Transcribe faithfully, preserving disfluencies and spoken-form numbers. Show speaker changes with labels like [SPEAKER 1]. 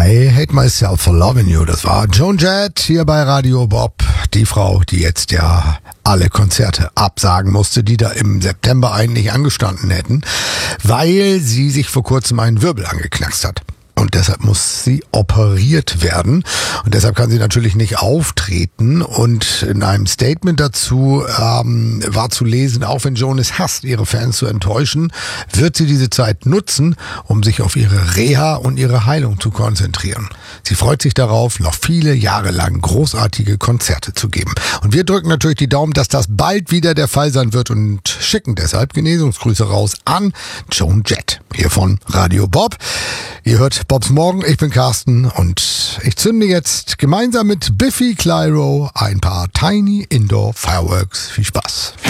[SPEAKER 1] I Hate Myself for Loving You. Das war Joan Jett hier bei Radio Bob. Die Frau, die jetzt ja alle Konzerte absagen musste, die da im September eigentlich angestanden hätten, weil sie sich vor kurzem einen Wirbel angeknackst hat. Und deshalb muss sie operiert werden. Und deshalb kann sie natürlich nicht auftreten. Und in einem Statement dazu ähm, war zu lesen, auch wenn Joan es hasst, ihre Fans zu enttäuschen, wird sie diese Zeit nutzen, um sich auf ihre Reha und ihre Heilung zu konzentrieren. Sie freut sich darauf, noch viele Jahre lang großartige Konzerte zu geben. Und wir drücken natürlich die Daumen, dass das bald wieder der Fall sein wird und schicken deshalb Genesungsgrüße raus an Joan Jett hier von Radio Bob. Ihr hört Bobs Morgen, ich bin Carsten und ich zünde jetzt gemeinsam mit Biffy Clyro ein paar Tiny Indoor Fireworks. Viel Spaß.